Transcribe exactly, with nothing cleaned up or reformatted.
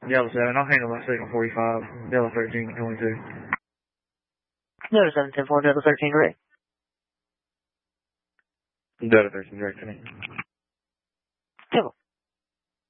Delta seven, I'll handle my signal forty-five, Delta thirteen at twenty-two. Delta seven, ten four, Delta thirteen, direct. Delta thirteen, direct to me. ten four.